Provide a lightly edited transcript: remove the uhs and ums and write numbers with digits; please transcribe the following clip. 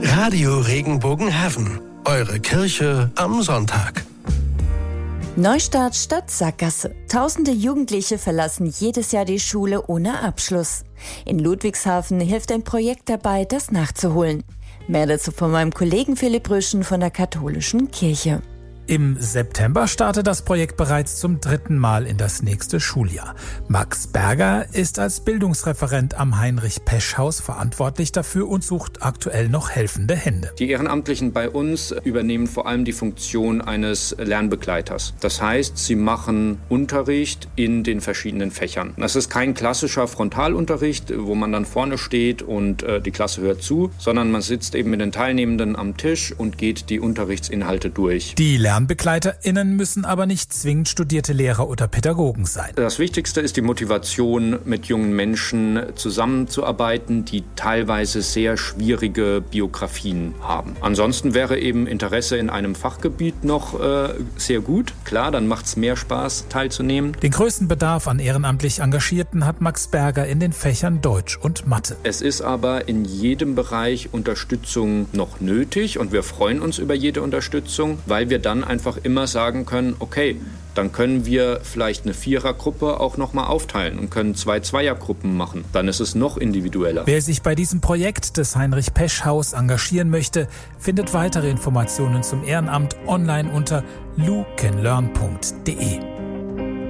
Radio Regenbogenhaven. Eure Kirche am Sonntag. Neustart statt Sackgasse. Tausende Jugendliche verlassen jedes Jahr die Schule ohne Abschluss. In Ludwigshafen hilft ein Projekt dabei, das nachzuholen. Mehr dazu von meinem Kollegen Philipp Röschen von der Katholischen Kirche. Im September startet das Projekt bereits zum 3. Mal in das nächste Schuljahr. Max Berger ist als Bildungsreferent am Heinrich-Pesch-Haus verantwortlich dafür und sucht aktuell noch helfende Hände. Die Ehrenamtlichen bei uns übernehmen vor allem die Funktion eines Lernbegleiters. Das heißt, sie machen Unterricht in den verschiedenen Fächern. Das ist kein klassischer Frontalunterricht, wo man dann vorne steht und die Klasse hört zu, sondern man sitzt eben mit den Teilnehmenden am Tisch und geht die Unterrichtsinhalte durch. Die LernbegleiterInnen müssen aber nicht zwingend studierte Lehrer oder Pädagogen sein. Das Wichtigste ist die Motivation, mit jungen Menschen zusammenzuarbeiten, die teilweise sehr schwierige Biografien haben. Ansonsten wäre eben Interesse in einem Fachgebiet noch sehr gut. Klar, dann macht es mehr Spaß, teilzunehmen. Den größten Bedarf an ehrenamtlich Engagierten hat Max Berger in den Fächern Deutsch und Mathe. Es ist aber in jedem Bereich Unterstützung noch nötig und wir freuen uns über jede Unterstützung, weil wir dann einfach immer sagen können, okay, dann können wir vielleicht eine Vierergruppe auch nochmal aufteilen und können 2 Zweiergruppen machen. Dann ist es noch individueller. Wer sich bei diesem Projekt des Heinrich-Pesch-Haus engagieren möchte, findet weitere Informationen zum Ehrenamt online unter lucanlearn.de.